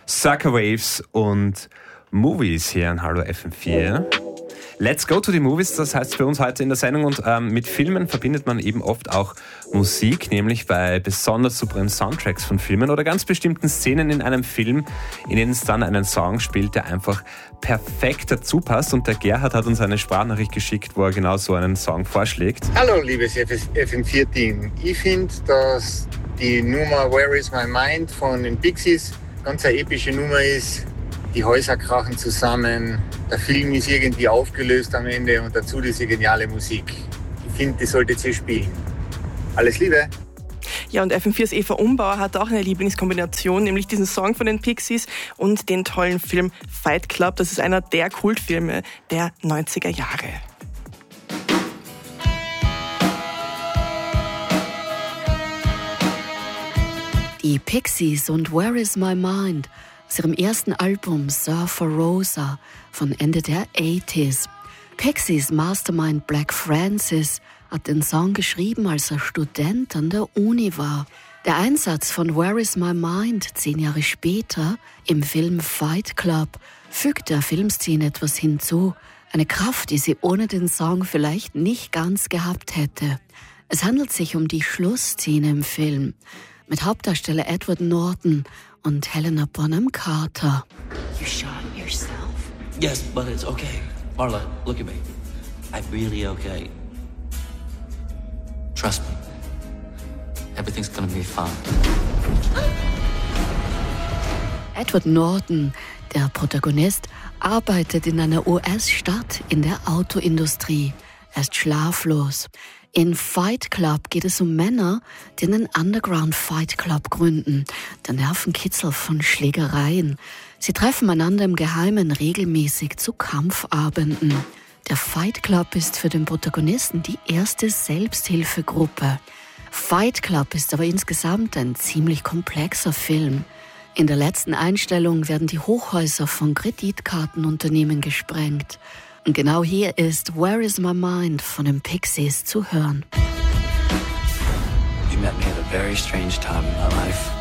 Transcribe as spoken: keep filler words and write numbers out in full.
Sucker Waves und Movies hier an Hallo F M vier. Let's go to the movies, das heißt für uns heute in der Sendung. Und ähm, mit Filmen verbindet man eben oft auch Musik, nämlich bei besonders superen Soundtracks von Filmen oder ganz bestimmten Szenen in einem Film, in denen es dann einen Song spielt, der einfach perfekt dazu passt. Und der Gerhard hat uns eine Sprachnachricht geschickt, wo er genau so einen Song vorschlägt. Hallo liebes F M vier Team. Ich finde, dass die Nummer Where is my mind von den Pixies ganz eine epische Nummer ist. Die Häuser krachen zusammen, der Film ist irgendwie aufgelöst am Ende und dazu diese geniale Musik. Ich finde, die solltet ihr spielen. Alles Liebe! Ja, und F M viers Eva Umbauer hat auch eine Lieblingskombination, nämlich diesen Song von den Pixies und den tollen Film Fight Club. Das ist einer der Kultfilme der neunziger Jahre. Die Pixies und Where is my mind aus ihrem ersten Album Surfer Rosa von Ende der achtziger. Pixies Mastermind Black Francis hat den Song geschrieben, als er Student an der Uni war. Der Einsatz von Where is my mind zehn Jahre später im Film Fight Club fügt der Filmszene etwas hinzu, eine Kraft, die sie ohne den Song vielleicht nicht ganz gehabt hätte. Es handelt sich um die Schlussszene im Film mit Hauptdarsteller Edward Norton und Helena Bonham Carter. You shot yourself? Yes, but it's okay. Marla, look at me. I'm really okay. Trust me. Everything's gonna be fine. Edward Norton, der Protagonist, arbeitet in einer U S-Stadt in der Autoindustrie. Er ist schlaflos. In Fight Club geht es um Männer, die einen Underground Fight Club gründen. Der Nervenkitzel von Schlägereien. Sie treffen einander im Geheimen regelmäßig zu Kampfabenden. Der Fight Club ist für den Protagonisten die erste Selbsthilfegruppe. Fight Club ist aber insgesamt ein ziemlich komplexer Film. In der letzten Einstellung werden die Hochhäuser von Kreditkartenunternehmen gesprengt. Und genau hier ist Where is my mind von den Pixies zu hören. You met me at a very strange time in my life.